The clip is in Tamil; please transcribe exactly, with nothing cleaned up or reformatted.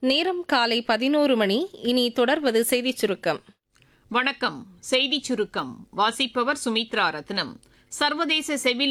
நேரம் காலை பதினோரு மணி. இனி தொடர்வது செய்திச் சுருக்கம். வணக்கம். செய்திச் சுருக்கம் வாசிப்பவர் சுமித்ரா ரத்னம். சர்வதேச செவில்